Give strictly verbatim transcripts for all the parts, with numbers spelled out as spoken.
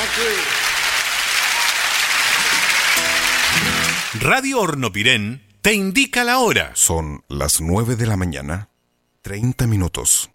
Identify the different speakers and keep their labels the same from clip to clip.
Speaker 1: Radio Hornopirén te indica la hora.
Speaker 2: Son las nueve de la mañana, treinta minutos.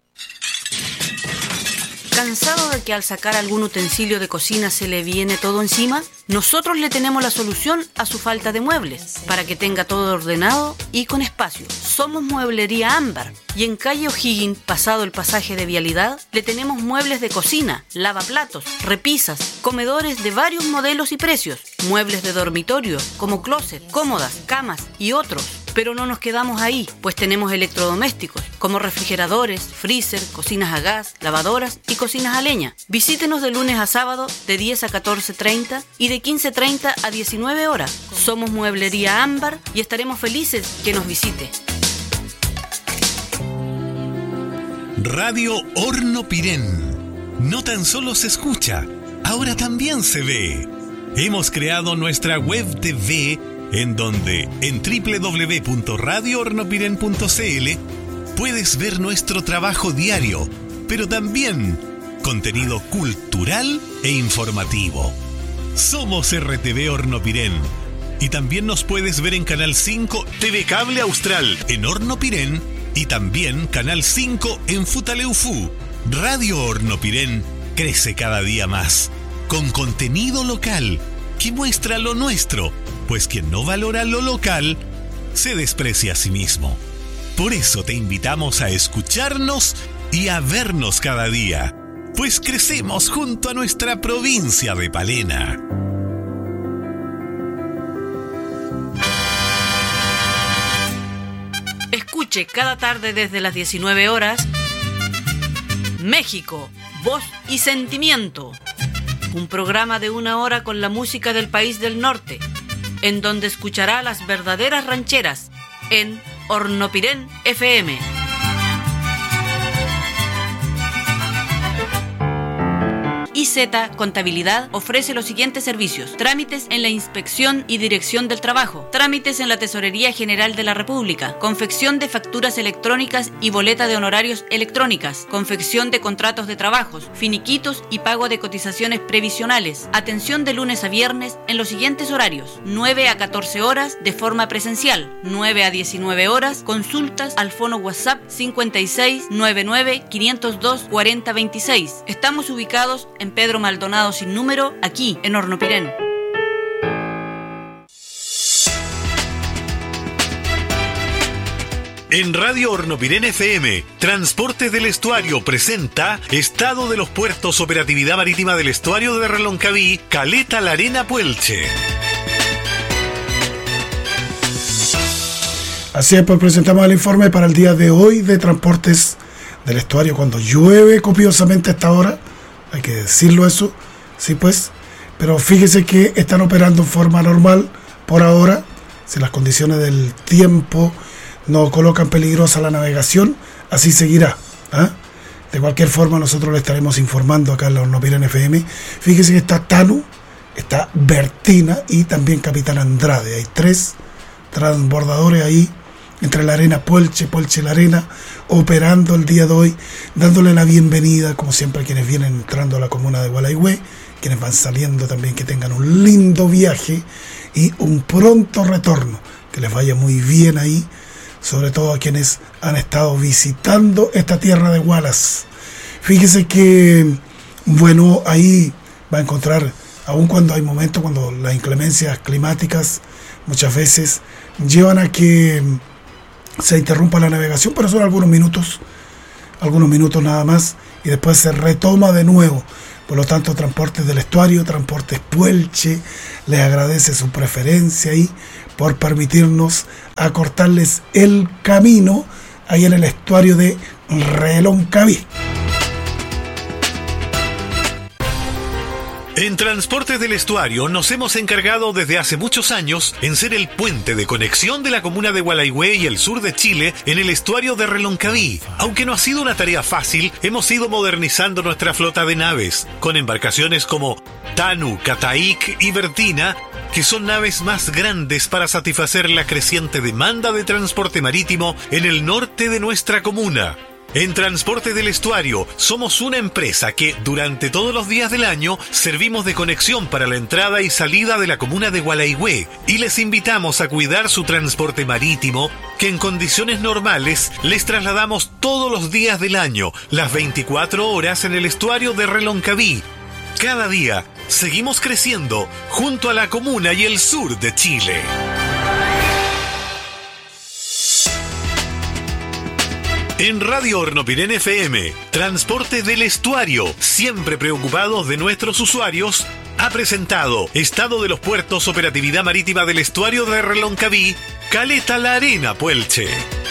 Speaker 3: ¿Cansado de que al sacar algún utensilio de cocina se le viene todo encima? Nosotros le tenemos la solución a su falta de muebles, para que tenga todo ordenado y con espacio. Somos Mueblería Ámbar y en calle O'Higgins, pasado el pasaje de Vialidad, le tenemos muebles de cocina, lavaplatos, repisas, comedores de varios modelos y precios, muebles de dormitorio como closet, cómodas, camas y otros. Pero no nos quedamos ahí, pues tenemos electrodomésticos, como refrigeradores, freezer, cocinas a gas, lavadoras y cocinas a leña. Visítenos de lunes a sábado de diez a catorce treinta y de quince treinta a diecinueve horas. Somos Mueblería Ámbar y estaremos felices que nos visite.
Speaker 1: Radio Hornopirén. No tan solo se escucha, ahora también se ve. Hemos creado nuestra web T V en donde en doble u doble u doble u punto radio hornopirén punto c l puedes ver nuestro trabajo diario, pero también contenido cultural e informativo. Somos R T V Hornopirén y también nos puedes ver en Canal cinco T V Cable Austral en Hornopirén y también Canal cinco en Futaleufú. Radio Hornopirén crece cada día más, con contenido local que muestra lo nuestro, pues quien no valora lo local se desprecia a sí mismo. Por eso te invitamos a escucharnos y a vernos cada día, pues crecemos junto a nuestra provincia de Palena.
Speaker 3: Escuche cada tarde desde las diecinueve horas México, Voz y Sentimiento, un programa de una hora con la música del país del norte, en donde escuchará las verdaderas rancheras en Hornopirén F M. I Z Contabilidad ofrece los siguientes servicios: trámites en la Inspección y Dirección del Trabajo, trámites en la Tesorería General de la República, confección de facturas electrónicas y boleta de honorarios electrónicas, confección de contratos de trabajos, finiquitos y pago de cotizaciones previsionales. Atención de lunes a viernes en los siguientes horarios: nueve a catorce horas de forma presencial, nueve a diecinueve horas, consultas al fono WhatsApp cincuenta y seis noventa y nueve, quinientos dos, cuarenta veintiséis. Estamos ubicados en Pedro Maldonado sin número, aquí en Hornopirén.
Speaker 1: En Radio Hornopirén F M, Transportes del Estuario presenta Estado de los Puertos, Operatividad Marítima del Estuario de Reloncaví, Caleta La Arena, Puelche.
Speaker 4: Así es, pues presentamos el informe para el día de hoy de Transportes del Estuario. Cuando llueve copiosamente a esta hora, hay que decirlo eso, sí pues, pero fíjese que están operando en forma normal por ahora. Si las condiciones del tiempo no colocan peligrosa la navegación, así seguirá, ¿eh? De cualquier forma nosotros le estaremos informando acá en la Hornopirén F M. Fíjese que está Tanu, está Bertina y también Capitán Andrade. Hay tres transbordadores ahí entre La Arena, Puelche, Puelche, La Arena, operando el día de hoy, dándole la bienvenida, como siempre, a quienes vienen entrando a la comuna de Gualaihue, quienes van saliendo también, que tengan un lindo viaje y un pronto retorno, que les vaya muy bien ahí, sobre todo a quienes han estado visitando esta tierra de Gualas. Fíjese que, bueno, ahí va a encontrar, aun cuando hay momentos cuando las inclemencias climáticas muchas veces llevan a que se interrumpa la navegación, pero son algunos minutos, algunos minutos nada más, y después se retoma de nuevo. Por lo tanto, Transportes del Estuario, Transportes Puelche, les agradece su preferencia ahí por permitirnos acortarles el camino ahí en el estuario de Reloncaví.
Speaker 1: En Transportes del Estuario nos hemos encargado desde hace muchos años en ser el puente de conexión de la comuna de Gualaihue y el sur de Chile en el estuario de Reloncaví. Aunque no ha sido una tarea fácil, hemos ido modernizando nuestra flota de naves, con embarcaciones como Tanu, Cataíc y Bertina, que son naves más grandes para satisfacer la creciente demanda de transporte marítimo en el norte de nuestra comuna. En Transporte del Estuario somos una empresa que durante todos los días del año servimos de conexión para la entrada y salida de la comuna de Gualaihue y les invitamos a cuidar su transporte marítimo, que en condiciones normales les trasladamos todos los días del año, las veinticuatro horas en el estuario de Reloncaví. Cada día seguimos creciendo junto a la comuna y el sur de Chile. En Radio Hornopirén F M, Transporte del Estuario, siempre preocupados de nuestros usuarios, ha presentado Estado de los Puertos, Operatividad Marítima del Estuario de Reloncaví, Caleta La Arena, Puelche.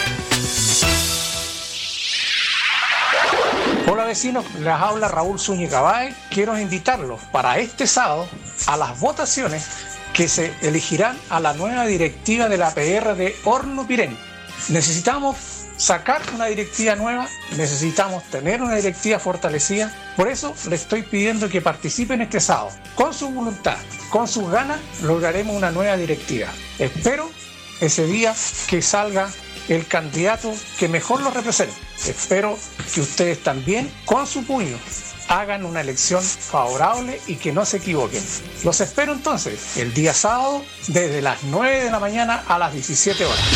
Speaker 5: Hola vecinos, les habla Raúl Zúñiga Báez. Quiero invitarlos para este sábado a las votaciones que se elegirán a la nueva directiva de la P R de Hornopirén. Necesitamos sacar una directiva nueva, necesitamos tener una directiva fortalecida. Por eso les estoy pidiendo que participen este sábado. Con su voluntad, con sus ganas, lograremos una nueva directiva. Espero ese día que salga el candidato que mejor lo represente. Espero que ustedes también, con su puño, hagan una elección favorable y que no se equivoquen. Los espero entonces el día sábado desde las nueve de la mañana a las diecisiete horas.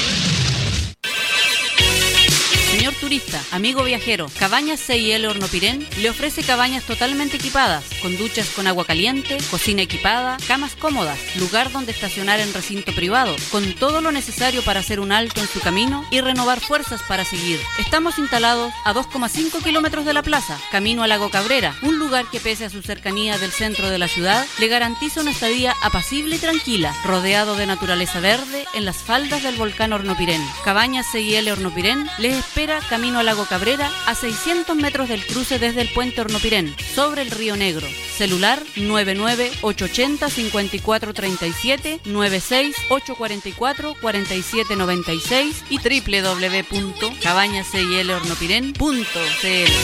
Speaker 3: Señor turista, amigo viajero, Cabañas C I L Hornopirén le ofrece cabañas totalmente equipadas, con duchas con agua caliente, cocina equipada, camas cómodas, lugar donde estacionar en recinto privado, con todo lo necesario para hacer un alto en su camino y renovar fuerzas para seguir. Estamos instalados a dos coma cinco kilómetros de la plaza, camino a Lago Cabrera, un lugar que pese a su cercanía del centro de la ciudad, le garantiza una estadía apacible y tranquila, rodeado de naturaleza verde en las faldas del volcán Hornopirén. Cabañas C I L Hornopirén les espera camino a Lago Cabrera, a seiscientos metros del cruce desde el puente Hornopirén, sobre el Río Negro. Celular nueve nueve ocho ocho cero cinco cuatro tres siete, nueve seis ocho cuatro cuatro cuatro siete nueve seis y doble u doble u doble u punto cabañas c i l hornopirén punto c l.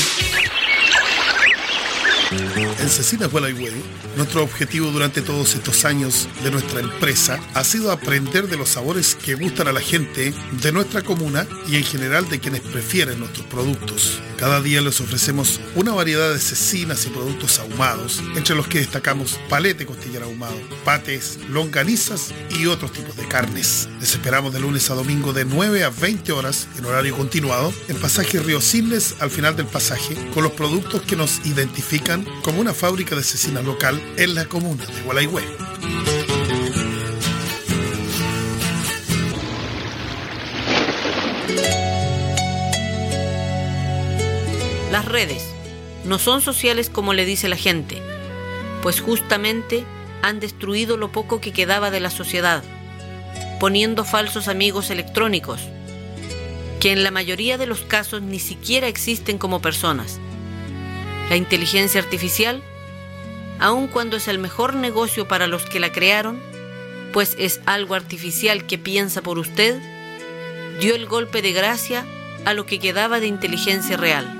Speaker 6: En Cecinas Gualaihue, nuestro objetivo durante todos estos años de nuestra empresa ha sido aprender de los sabores que gustan a la gente de nuestra comuna y en general de quienes prefieren nuestros productos. Cada día les ofrecemos una variedad de cecinas y productos ahumados, entre los que destacamos palete costillar ahumado, pates, longanizas y otros tipos de carnes. Les esperamos de lunes a domingo de nueve a veinte horas en horario continuado en pasaje Río Siles, al final del pasaje, con los productos que nos identifican como una fábrica de cecina local en la comuna de Gualaihue.
Speaker 3: Las redes no son sociales como le dice la gente, pues justamente han destruido lo poco que quedaba de la sociedad, poniendo falsos amigos electrónicos, que en la mayoría de los casos ni siquiera existen como personas. La inteligencia artificial, aun cuando es el mejor negocio para los que la crearon, pues es algo artificial que piensa por usted, dio el golpe de gracia a lo que quedaba de inteligencia real.